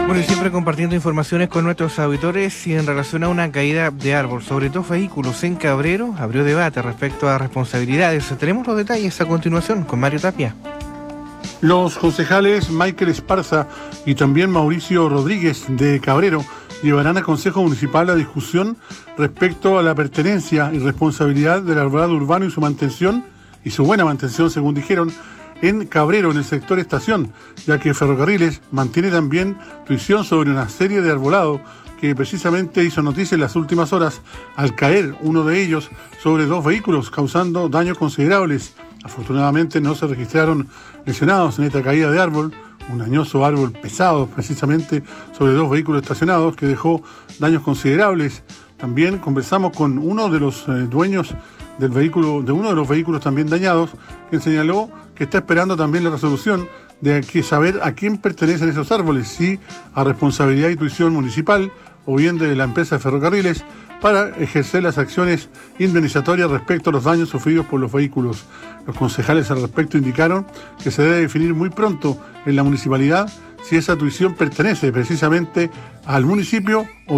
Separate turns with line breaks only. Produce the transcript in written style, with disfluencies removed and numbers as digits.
Bueno, y siempre compartiendo informaciones con nuestros auditores y en relación a una caída de árbol sobre 2 vehículos en Cabrero, abrió debate respecto a responsabilidades. Tenemos los detalles a continuación con Mario Tapia.
Los concejales Michael Esparza y también Mauricio Rodríguez de Cabrero llevarán al Consejo Municipal la discusión respecto a la pertenencia y responsabilidad del arbolado urbano y su mantención, y su buena mantención, según dijeron, en Cabrero, en el sector estación, ya que Ferrocarriles mantiene también tuición sobre una serie de arbolado que precisamente hizo noticia en las últimas horas al caer uno de ellos sobre 2 vehículos, causando daños considerables. Afortunadamente no se registraron lesionados en esta caída de árbol, un añoso árbol pesado precisamente sobre 2 vehículos estacionados que dejó daños considerables. También conversamos con uno de los dueños del vehículo, de uno de los vehículos también dañados, que señaló que está esperando también la resolución de saber a quién pertenecen esos árboles, si a responsabilidad y tuición municipal o bien de la empresa de Ferrocarriles, para ejercer las acciones indemnizatorias respecto a los daños sufridos por los vehículos. Los concejales al respecto indicaron que se debe definir muy pronto en la municipalidad si esa tuición pertenece precisamente al municipio o